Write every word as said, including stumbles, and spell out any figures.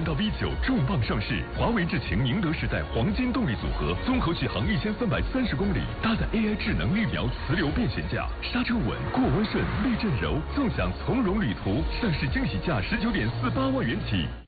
冠道 V 九重磅上市，华为智擎宁德时代黄金动力组合，综合续航一千三百三十公里，搭载 A I 智能预瞄磁流变悬架，刹车稳，过弯顺，避震柔，纵享从容旅途。上市惊喜价十九点四八万元起。